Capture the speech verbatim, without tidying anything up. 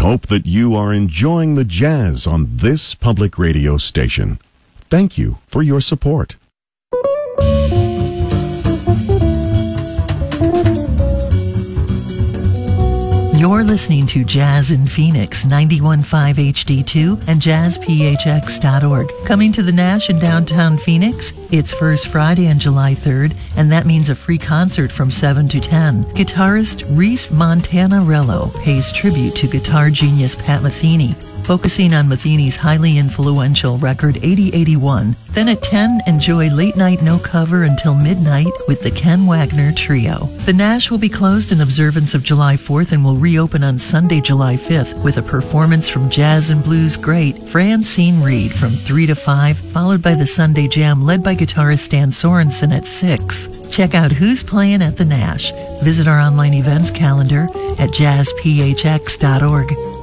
hope that you are enjoying the jazz on this public radio station. Thank you for your support. You're listening to Jazz in Phoenix, ninety-one point five H D two and jazz P H X dot org. Coming to the Nash in downtown Phoenix, it's First Friday on July third, and that means a free concert from seven to ten. Guitarist Reese Montanarello pays tribute to guitar genius Pat Metheny, focusing on Metheny's highly influential record eighty eighty-one. Then at ten, enjoy Late Night No Cover until midnight with the Ken Wagner Trio. The Nash will be closed in observance of July fourth and will reopen on Sunday, July fifth, with a performance from jazz and blues great Francine Reed from three to five, followed by the Sunday Jam led by guitarist Stan Sorensen at six. Check out who's playing at the Nash. Visit our online events calendar at jazz P H X dot org.